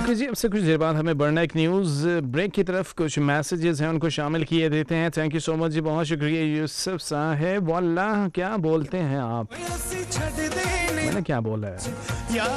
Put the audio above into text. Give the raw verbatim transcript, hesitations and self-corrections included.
Okay जी, अब से कुछ देर बाद हमें बढ़ना एक न्यूज़ ब्रेक की तरफ। कुछ मैसेजेस हैं उनको शामिल किए देते हैं। थैंक यू सो मच जी, बहुत शुक्रिया यूसुफ साहब। वल्लाह क्या बोलते हैं आप, मैंने क्या बोला है।